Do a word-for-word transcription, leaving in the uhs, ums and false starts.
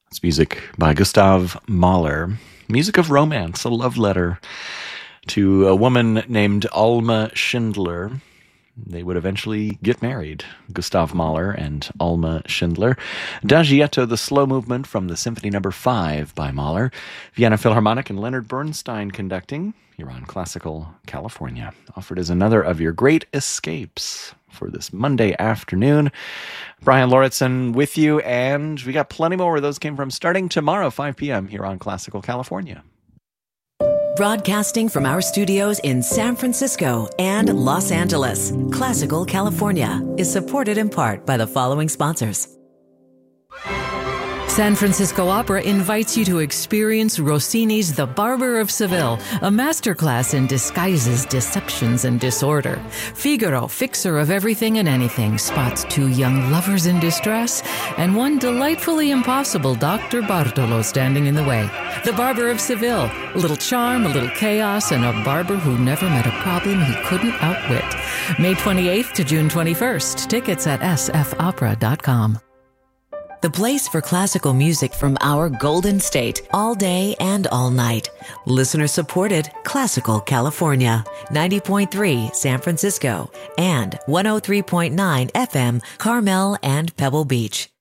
It's music by Gustav Mahler. Music of romance, a love letter to a woman named Alma Schindler. They would eventually get married, Gustav Mahler and Alma Schindler. Dagietto, the slow movement from the Symphony Number five by Mahler. Vienna Philharmonic and Leonard Bernstein conducting. You're on Classical California, offered as another of your great escapes for this Monday afternoon. Brian Lauritsen with you, and we got plenty more where those came from starting tomorrow, five p.m. here on Classical California. Broadcasting from our studios in San Francisco and Los Angeles, Classical California is supported in part by the following sponsors. San Francisco Opera invites you to experience Rossini's The Barber of Seville, a masterclass in disguises, deceptions, and disorder. Figaro, fixer of everything and anything, spots two young lovers in distress and one delightfully impossible Doctor Bartolo standing in the way. The Barber of Seville, a little charm, a little chaos, and a barber who never met a problem he couldn't outwit. May twenty-eighth to June twenty-first. Tickets at s f opera dot com. The place for classical music from our Golden State, all day and all night. Listener supported Classical California, ninety point three San Francisco, and one oh three point nine F M Carmel and Pebble Beach.